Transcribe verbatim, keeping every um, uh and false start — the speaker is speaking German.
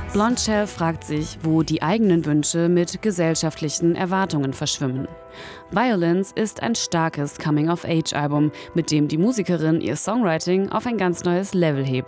Blonde Shell fragt sich, wo die eigenen Wünsche mit gesellschaftlichen Erwartungen verschwimmen. Violence ist ein starkes Coming-of-Age-Album, mit dem die Musikerin ihr Songwriting auf ein ganz neues Level hebt.